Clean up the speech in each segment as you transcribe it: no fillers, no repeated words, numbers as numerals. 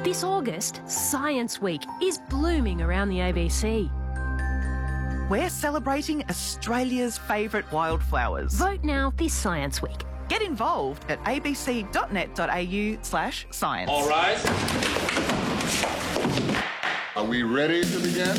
This August, Science Week is blooming around the ABC. We're celebrating Australia's favourite wildflowers. Vote now this Science Week. Get involved at abc.net.au/science. All rise. Are we ready to begin?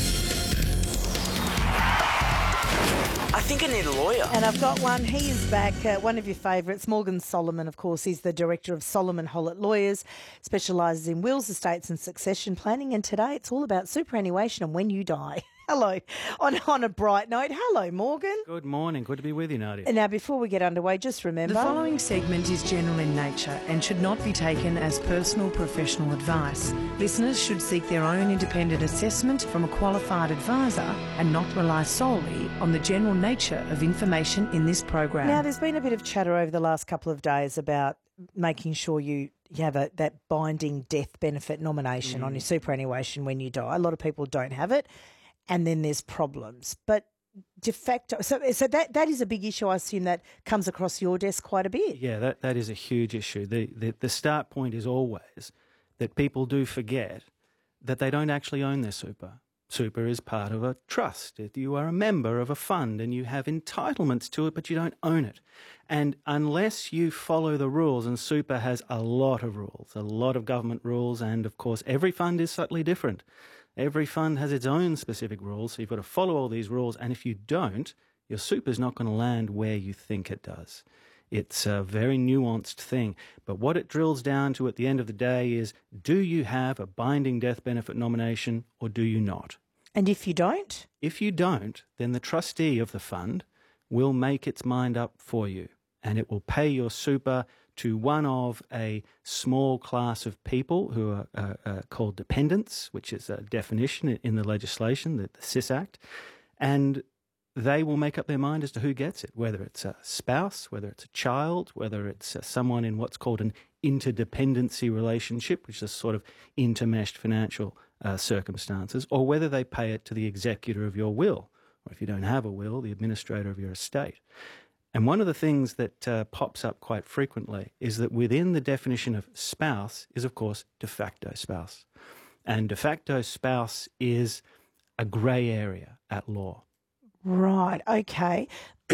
I think I need a lawyer. And I've got one. He is back. One of your favourites, Morgan Solomon, of course. He's the director of Solomon Hollett Lawyers, specialises in wills, estates and succession planning. And today it's all about superannuation and when you die. Hello. On a bright note, hello, Morgan. Good morning. Good to be with you, Nadia. And now, before we get underway, just remember... The following segment is general in nature and should not be taken as personal professional advice. Listeners should seek their own independent assessment from a qualified advisor and not rely solely on the general nature of information in this program. Now, there's been a bit of chatter over the last couple of days about making sure you have that binding death benefit nomination on your superannuation when you die. A lot of people don't have it. And then there's problems. But de facto, so that is a big issue. I assume that comes across your desk quite a bit. Yeah, that is a huge issue. The start point is always that people do forget that they don't actually own their super. Super is part of a trust. You are a member of a fund and you have entitlements to it, but you don't own it. And unless you follow the rules, and super has a lot of rules, a lot of government rules, and of course every fund is subtly different. Every fund has its own specific rules, so you've got to follow all these rules, and if you don't, your super's not going to land where you think it does. It's a very nuanced thing, but what it drills down to at the end of the day is, do you have a binding death benefit nomination or do you not? And if you don't? If you don't, then the trustee of the fund will make its mind up for you, and it will pay your super to one of a small class of people who are called dependents, which is a definition in the legislation, the SIS Act, and they will make up their mind as to who gets it, whether it's a spouse, whether it's a child, whether it's someone in what's called an interdependency relationship, which is a sort of intermeshed financial circumstances, or whether they pay it to the executor of your will, or if you don't have a will, the administrator of your estate. And one of the things that pops up quite frequently is that within the definition of spouse is, of course, de facto spouse. And de facto spouse is a grey area at law. Right, okay.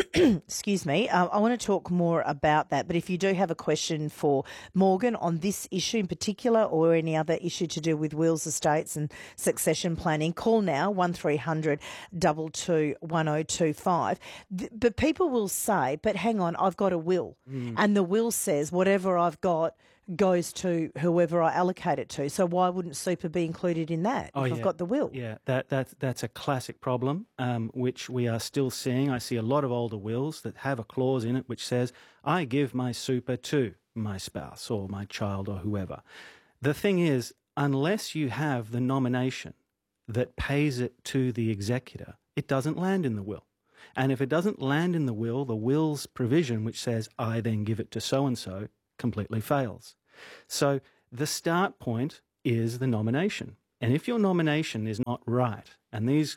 Excuse me. I want to talk more about that, but if you do have a question for Morgan on this issue in particular or any other issue to do with wills, estates and succession planning, call now 1300 22 1025. But people will say, but hang on, I've got a will and the will says whatever I've got goes to whoever I allocate it to. So why wouldn't super be included in that if I've got the will? Yeah, that's a classic problem, which we are still seeing. I see a lot of older wills that have a clause in it which says, I give my super to my spouse or my child or whoever. The thing is, unless you have the nomination that pays it to the executor, it doesn't land in the will. And if it doesn't land in the will's provision which says, I then give it to so-and-so, completely fails. So the start point is the nomination. And if your nomination is not right, and these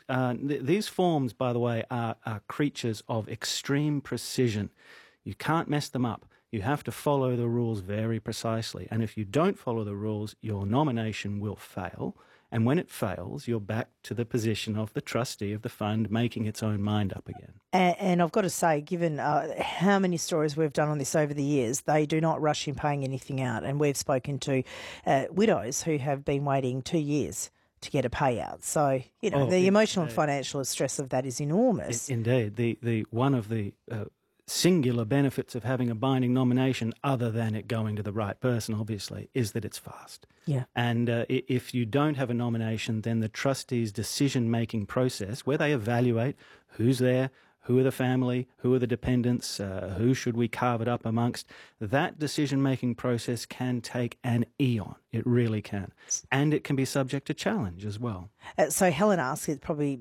forms, by the way, are creatures of extreme precision. You can't mess them up. You have to follow the rules very precisely. And if you don't follow the rules, your nomination will fail. And when it fails, you're back to the position of the trustee of the fund making its own mind up again. And I've got to say, given how many stories we've done on this over the years, they do not rush in paying anything out. And we've spoken to widows who have been waiting 2 years to get a payout. So, the emotional and financial stress of that is enormous. Indeed. The one of the singular benefits of having a binding nomination, other than it going to the right person, obviously, is that it's fast. Yeah. And if you don't have a nomination, then the trustee's decision-making process, where they evaluate who's there, who are the family, who are the dependents, who should we carve it up amongst, that decision-making process can take an eon. It really can. And it can be subject to challenge as well. So Helen asks, it's probably,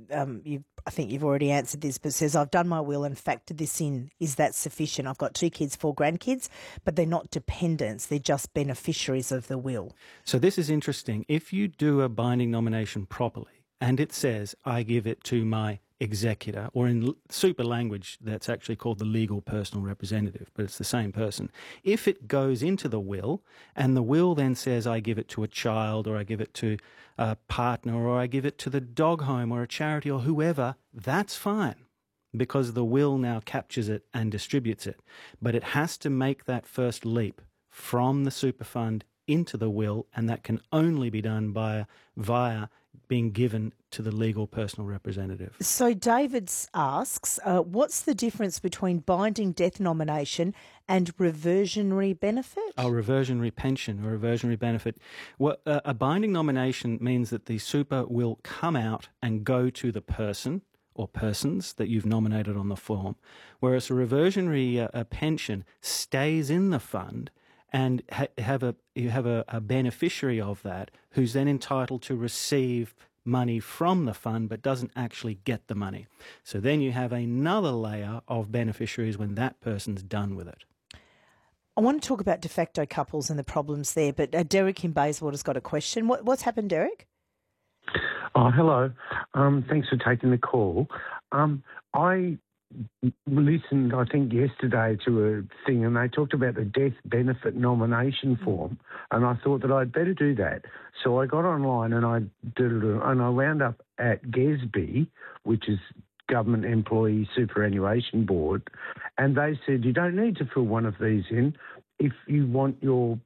I think you've already answered this, but says, I've done my will and factored this in. Is that sufficient? I've got 2 kids, 4 grandkids, but they're not dependents. They're just beneficiaries of the will. So this is interesting. If you do a binding nomination properly, and it says, I give it to my executor, or in super language, that's actually called the legal personal representative, but it's the same person. If it goes into the will, and the will then says, I give it to a child, or I give it to a partner, or I give it to the dog home or a charity or whoever, that's fine, because the will now captures it and distributes it. But it has to make that first leap from the super fund into the will, and that can only be done via being given to the legal personal representative. So David asks, what's the difference between binding death nomination and reversionary benefit? A reversionary pension or reversionary benefit. Well, a binding nomination means that the super will come out and go to the person or persons that you've nominated on the form, whereas a reversionary pension stays in the fund, and you have a beneficiary of that who's then entitled to receive money from the fund but doesn't actually get the money. So then you have another layer of beneficiaries when that person's done with it. I want to talk about de facto couples and the problems there, but Derek in Bayswater's got a question. What's happened, Derek? Oh, hello. Thanks for taking the call. I listened, I think, yesterday to a thing, and they talked about the death benefit nomination form, and I thought that I'd better do that. So I got online and I did it, and I wound up at GESB, which is Government Employee Superannuation Board, and they said you don't need to fill one of these in if you want your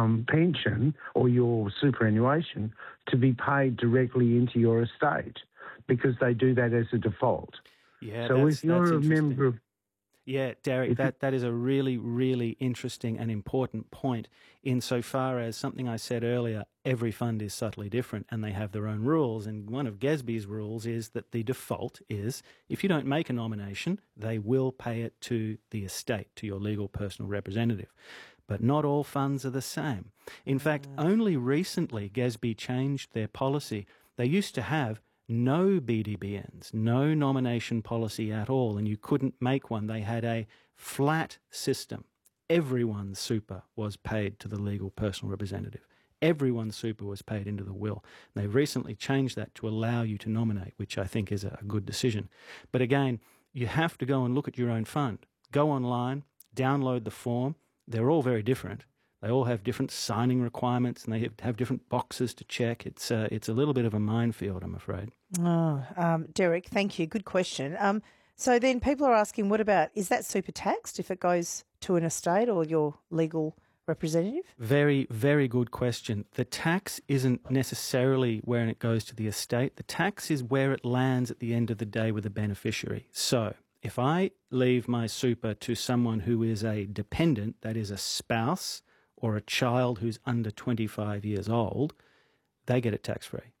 pension or your superannuation to be paid directly into your estate, because they do that as a default. Yeah, so if you're a member of... Yeah, Derek, that is a really, really interesting and important point, insofar as something I said earlier, every fund is subtly different and they have their own rules. And one of GESB's rules is that the default is if you don't make a nomination, they will pay it to the estate, to your legal personal representative. But not all funds are the same. In fact, only recently GESB changed their policy. They used to have no BDBNs, no nomination policy at all, and you couldn't make one. They had a flat system. Everyone's super was paid to the legal personal representative. Everyone's super was paid into the will. They've recently changed that to allow you to nominate, which I think is a good decision. But again, you have to go and look at your own fund. Go online, download the form. They're all very different. They all have different signing requirements, and they have different boxes to check. It's a little bit of a minefield, I'm afraid. Oh, Derek, thank you. Good question. So then people are asking, what about, is that super taxed if it goes to an estate or your legal representative? Very, very good question. The tax isn't necessarily where it goes to the estate. The tax is where it lands at the end of the day with the beneficiary. So if I leave my super to someone who is a dependent, that is a spouse, or a child who's under 25 years old, they get it tax-free.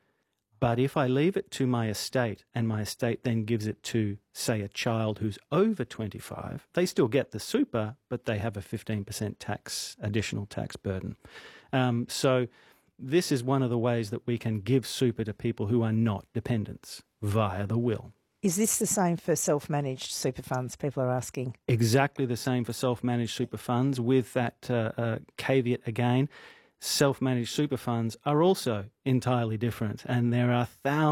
But if I leave it to my estate and my estate then gives it to, say, a child who's over 25, they still get the super, but they have a 15% additional tax burden. So this is one of the ways that we can give super to people who are not dependents via the will. Is this the same for self-managed super funds, people are asking? Exactly the same for self-managed super funds, with that caveat again. Self-managed super funds are also entirely different, and there are thousands